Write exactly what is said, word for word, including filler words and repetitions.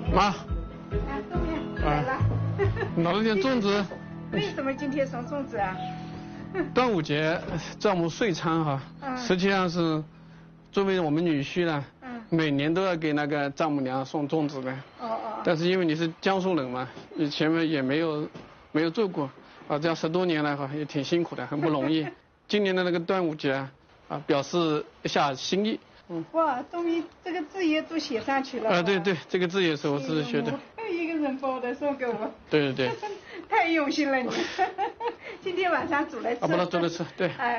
妈， 啊，冬面来了。 拿了点粽子。 为什么今天送粽子啊？ 端午节丈母岁餐哈， 嗯、 实际上是作为我们女婿呢， 嗯、 每年都要给那个丈母娘送粽子的。 哦哦。 但是因为你是江苏人嘛，以前嘛也没有没有做过啊，这样十多年来哈也挺辛苦的，很不容易。今年的那个端午节啊，啊表示一下心意。嗯。 哇，终于这个字也都写上去了。 啊，对对，这个字也是我自己学的。 一个人包的送给我。 对对对。 太用心了你。今天晚上煮来吃。 啊，不能煮来吃，对。 哎。